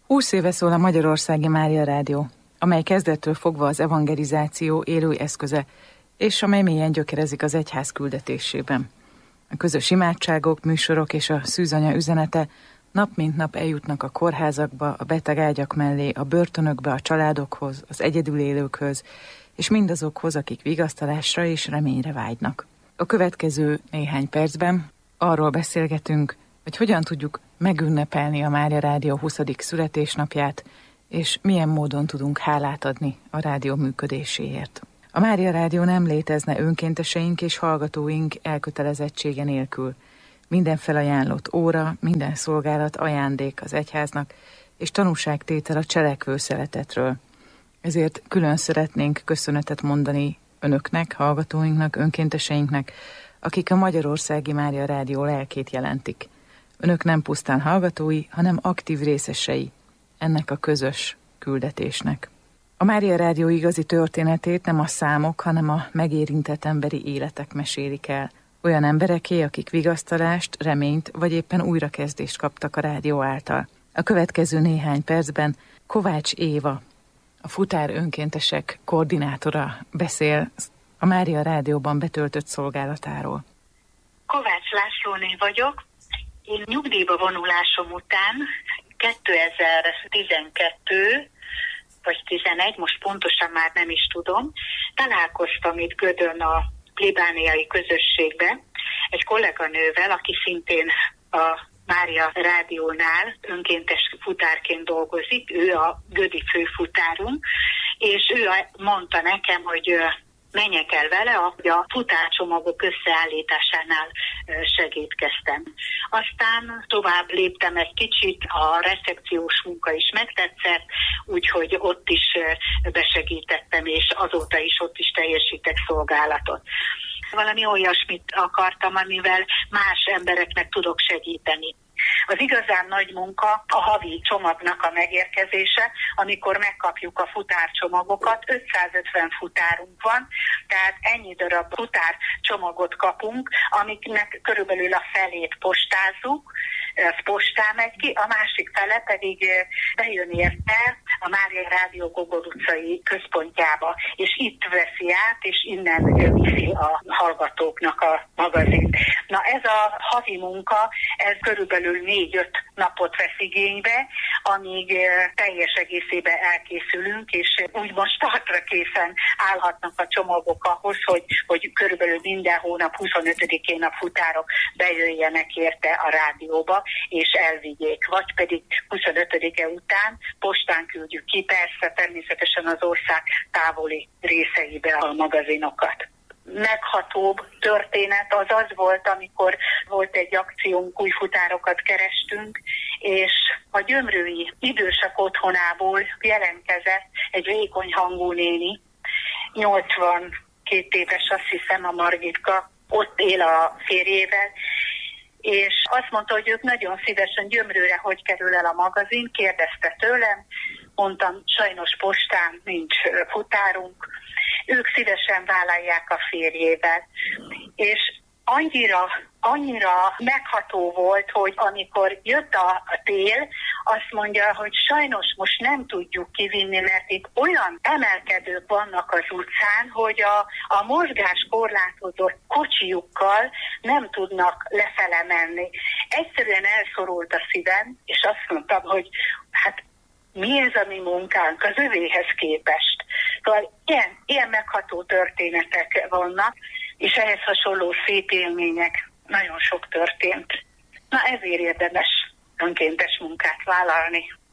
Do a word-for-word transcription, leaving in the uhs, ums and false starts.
húsz éve szól a Magyarországi Mária Rádió, amely kezdettől fogva az evangelizáció élő eszköze, és amely mélyen gyökerezik az egyház küldetésében. A közös imádságok, műsorok és a szűzanya üzenete nap mint nap eljutnak a kórházakba, a betegágyak mellé, a börtönökbe, a családokhoz, az egyedül élőkhöz, és mindazokhoz, akik vigasztalásra és reményre vágynak. A következő néhány percben arról beszélgetünk, hogy hogyan tudjuk megünnepelni a Mária Rádió huszadik születésnapját, és milyen módon tudunk hálát adni a rádió működéséért. A Mária Rádió nem létezne önkénteseink és hallgatóink elkötelezettsége nélkül. Minden felajánlott óra, minden szolgálat ajándék az egyháznak, és tanúságtétel a cselekvő szeretetről. Ezért külön szeretnénk köszönetet mondani önöknek, hallgatóinknak, önkénteseinknek, akik a Magyarországi Mária Rádió lelkét jelentik. Önök nem pusztán hallgatói, hanem aktív részesei ennek a közös küldetésnek. A Mária Rádió igazi történetét nem a számok, hanem a megérintett emberi életek mesélik el. Olyan embereké, akik vigasztalást, reményt vagy éppen újrakezdést kaptak a rádió által. A következő néhány percben Kovács Éva, a Futár önkéntesek koordinátora beszél a Mária Rádióban betöltött szolgálatáról. Kovács Lászlóné vagyok. Én nyugdíjba vonulásom után kétezer-tizenkettő vagy tizenegy, most pontosan már nem is tudom, találkoztam itt Gödön a plébániai közösségben egy kolléganővel, aki szintén a Mária Rádiónál önkéntes futárként dolgozik, ő a gödi főfutárunk, és ő mondta nekem, hogy menjek el vele, hogy a futárcsomagok összeállításánál segítkeztem. Aztán tovább léptem egy kicsit, a recepciós munka is megtetszett, úgyhogy ott is besegítettem, és azóta is ott is teljesítek szolgálatot. Valami olyasmit akartam, amivel más embereknek tudok segíteni. Az igazán nagy munka a havi csomagnak a megérkezése, amikor megkapjuk a futárcsomagokat. ötszázötven futárunk van, tehát ennyi darab futárcsomagot kapunk, amiknek körülbelül a felét postázzuk, ez postán megy ki, a másik fele pedig bejön érte a Mária Rádió Gogol utcai központjába, és itt veszi át, és innen viszi a hallgatóknak a magazint. Na ez a havi munka, ez körülbelül négy-öt napot vesz igénybe, amíg teljes egészében elkészülünk, és úgymond startra készen állhatnak a csomagok ahhoz, hogy, hogy körülbelül minden hónap huszonötödikén a futárok bejöjjenek érte a rádióba, és elvigyék. Vagy pedig huszonötödike után postán küldjük ki, persze természetesen az ország távoli részeibe a magazinokat. Meghatóbb történet az az volt, amikor volt egy akciónk, új futárokat kerestünk, és a gyömrői idősek otthonából jelentkezett egy vékony hangú néni, nyolcvankét éves, azt hiszem, a Margitka, ott él a férjével, és azt mondta, hogy ők nagyon szívesen Gyömrőre hogy kerül el a magazin, kérdezte tőlem, mondtam, sajnos postán nincs futárunk, ők szívesen vállalják a férjével. És annyira, annyira megható volt, hogy amikor jött a, a tél, azt mondja, hogy sajnos most nem tudjuk kivinni, mert itt olyan emelkedők vannak az utcán, hogy a, a mozgás korlátozott kocsijukkal nem tudnak lefele menni. Egyszerűen elszorult a szívem, és azt mondtam, hogy hát mi ez a mi munkánk az övéhez képest. Szóval ilyen, ilyen megható történetek vannak, és ehhez hasonló szép élmények nagyon sok történt. Na ezért érdemes önkéntes munkát vállalni.